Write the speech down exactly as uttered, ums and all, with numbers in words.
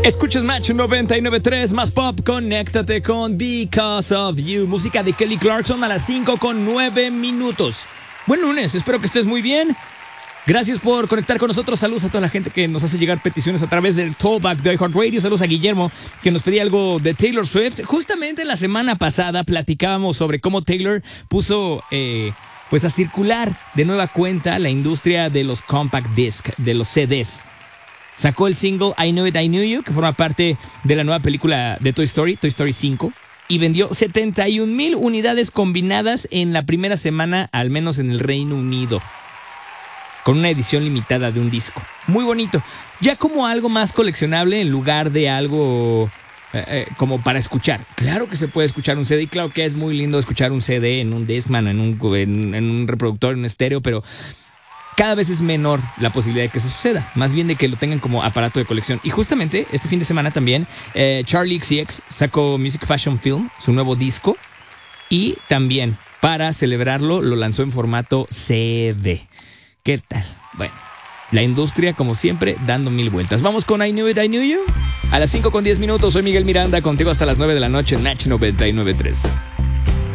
Escuchas Match noventa y nueve punto tres, más pop, conéctate con Because of You, música de Kelly Clarkson a las cinco con nueve minutos. Buen lunes, espero que estés muy bien. Gracias por conectar con nosotros. Saludos a toda la gente que nos hace llegar peticiones a través del Tollback de iHeartRadio. Saludos a Guillermo, que nos pedía algo de Taylor Swift. Justamente la semana pasada platicábamos sobre cómo Taylor puso eh, pues a circular de nueva cuenta la industria de los compact disc, de los C Ds. Sacó el single I Knew It, I Knew You, que forma parte de la nueva película de Toy Story, Toy Story cinco, y vendió setenta y un mil unidades combinadas en la primera semana, al menos en el Reino Unido, con una edición limitada de un disco. Muy bonito. Ya como algo más coleccionable en lugar de algo eh, eh, como para escuchar. Claro que se puede escuchar un C D y claro que es muy lindo escuchar un C D en un Discman, en un, en, en un reproductor, en un estéreo, pero cada vez es menor la posibilidad de que eso suceda. Más bien de que lo tengan como aparato de colección. Y justamente este fin de semana también eh, Charli X C X sacó Music Fashion Film, su nuevo disco. Y también para celebrarlo lo lanzó en formato C D. ¿Qué tal? Bueno, la industria, como siempre, dando mil vueltas. Vamos con I Knew It, I Knew You. A las cinco con diez minutos, soy Miguel Miranda, contigo hasta las nueve de la noche en Match noventa y nueve punto tres.